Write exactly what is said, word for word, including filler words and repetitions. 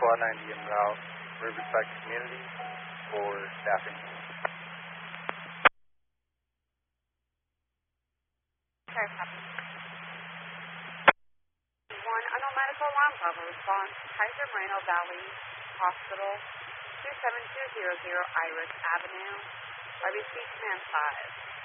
Squad ninety en route, Riverside Community for staffing. Okay, copy. One unknown medical alarm level response, Kaiser Moreno Valley Hospital, two seven two zero zero Iris Avenue, R B C Command five.